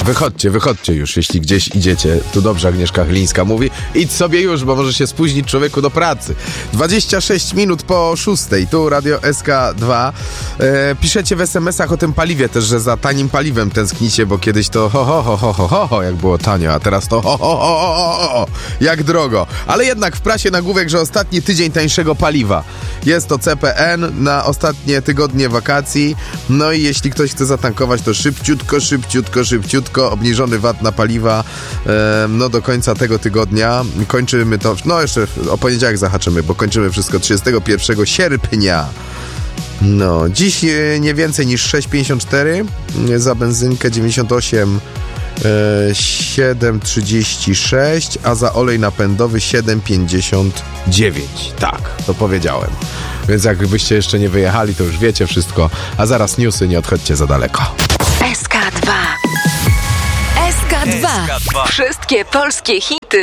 Wychodźcie już, jeśli gdzieś idziecie. Tu dobrze Agnieszka Chylińska mówi. Idź sobie już, bo może się spóźnić człowieku do pracy. 26 minut po 6. Tu Radio SK2. Piszecie w SMS-ach o tym paliwie też, że za tanim paliwem tęsknicie, bo kiedyś to ho, jak było tanio, a teraz to ho, jak drogo. Ale jednak w prasie nagłówek, że ostatni tydzień tańszego paliwa. Jest to CPN na ostatnie tygodnie wakacji. No i jeśli ktoś chce zatankować, to szybciutko obniżony VAT na paliwa do końca tego tygodnia. Kończymy to, jeszcze o poniedziałek zahaczymy, bo kończymy wszystko 31 sierpnia. No, dziś nie więcej niż 6,54 za benzynkę, 98 7,36, a za olej napędowy 7,59. Tak, to powiedziałem. Więc jakbyście jeszcze nie wyjechali, to już wiecie wszystko. A zaraz newsy, nie odchodźcie za daleko. SK2. SK2. Wszystkie polskie hity